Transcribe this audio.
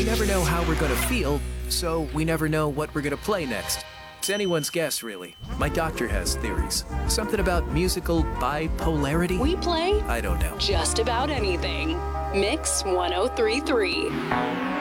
never know how we're gonna feel, so we never know what we're gonna play next. It's anyone's guess, really. My doctor has theories. Something about musical bipolarity? We play I don't know. just about anything. Mix 1033.